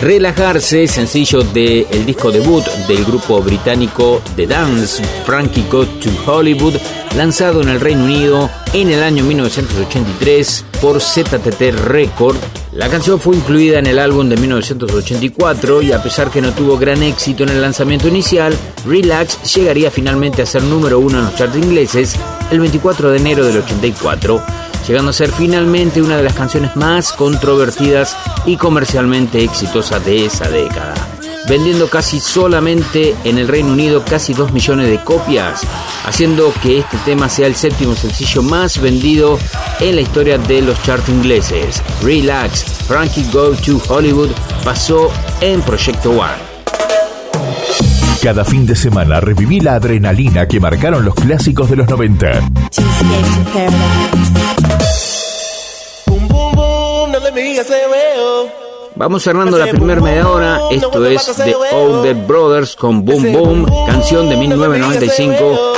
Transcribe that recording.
Relajarse, sencillo del disco debut del grupo británico The Dance, Frankie Goes to Hollywood, lanzado en el Reino Unido en el año 1983 por ZTT Records. La canción fue incluida en el álbum de 1984 y a pesar que no tuvo gran éxito en el lanzamiento inicial, Relax llegaría finalmente a ser número 1 en los charts ingleses el 24 de enero del 84, llegando a ser finalmente una de las canciones más controvertidas y comercialmente exitosas de esa década, vendiendo casi solamente en el Reino Unido casi 2 millones de copias, haciendo que este tema sea el séptimo sencillo más vendido en la historia de los charts ingleses. Relax, Frankie Goes to Hollywood pasó en Proyecto One. Cada fin de semana reviví la adrenalina que marcaron los clásicos de los 90. Vamos cerrando la primera media hora. Esto es The Older Brothers con Boom Boom, canción de 1995.